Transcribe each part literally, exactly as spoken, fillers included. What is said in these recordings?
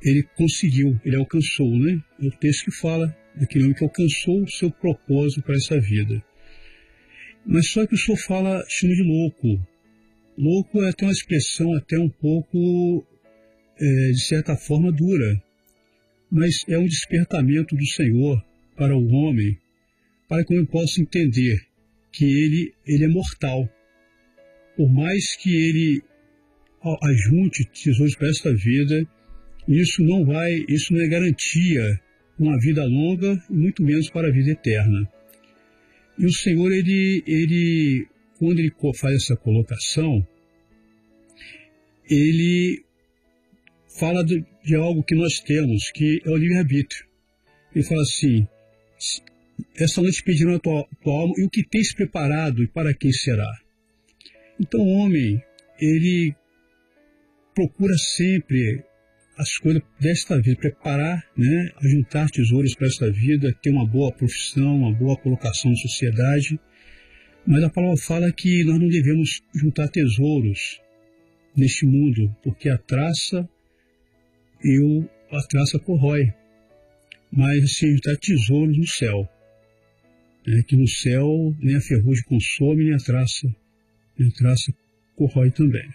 ele conseguiu, ele alcançou, né? É o texto que fala daquele homem que alcançou o seu propósito para essa vida. Mas só que o senhor fala, chama de louco. Louco é até uma expressão até um pouco, é, de certa forma, dura. Mas é um despertamento do Senhor para o homem, para que o homem possa entender que ele, ele é mortal. Por mais que ele ajunte tesouros para esta vida, isso não vai, isso não é garantia para uma vida longa e muito menos para a vida eterna. E o Senhor, ele, ele, quando ele faz essa colocação, ele fala de, de algo que nós temos, que é o livre-arbítrio. Ele fala assim: essa noite pedirão a tua, tua alma, e o que tens preparado e para quem será? Então o homem, ele procura sempre as coisas desta vida, preparar, né, ajuntar tesouros para esta vida, ter uma boa profissão, uma boa colocação na sociedade. Mas a palavra fala que nós não devemos juntar tesouros neste mundo, porque a traça e o, a traça corrói. Mas assim, juntar tesouros no céu, né, que no céu nem a ferrugem consome, nem a traça, nem a traça corrói também.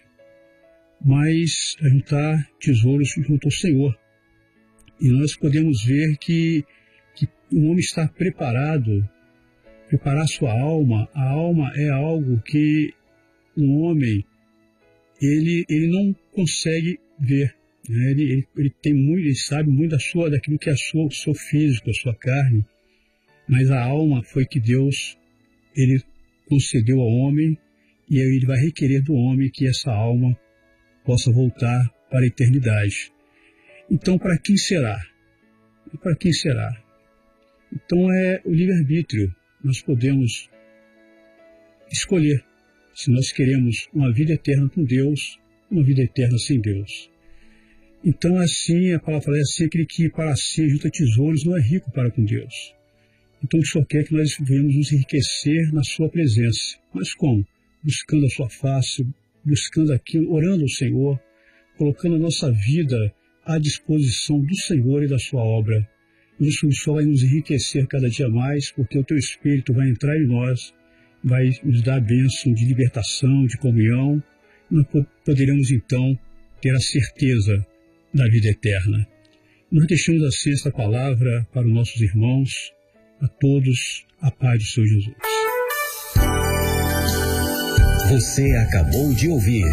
Mas a juntar tesouros junto ao Senhor. E nós podemos ver que, que o homem está preparado, preparar sua alma. A alma é algo que um homem, ele, ele não consegue ver. Né? Ele, ele, ele, tem muito, ele sabe muito da sua, daquilo que é a sua, o seu físico, a sua carne. Mas a alma foi que Deus, ele concedeu ao homem, e aí ele vai requerer do homem que essa alma possa voltar para a eternidade. Então, para quem será? E para quem será? Então, é o livre-arbítrio. Nós podemos escolher se nós queremos uma vida eterna com Deus, uma vida eterna sem Deus. Então, assim, a palavra fala, é assim, aquele que para si junta tesouros não é rico para com Deus. Então, o Senhor quer que nós venhamos nos enriquecer na sua presença. Mas como? Buscando a sua face, buscando aquilo, orando ao Senhor, colocando a nossa vida à disposição do Senhor e da sua obra. Isso só vai nos enriquecer cada dia mais, porque o Teu Espírito vai entrar em nós, vai nos dar a bênção de libertação, de comunhão, e nós poderemos então ter a certeza da vida eterna. Nós deixamos assim esta palavra para os nossos irmãos, a todos, a paz do Senhor Jesus. Você acabou de ouvir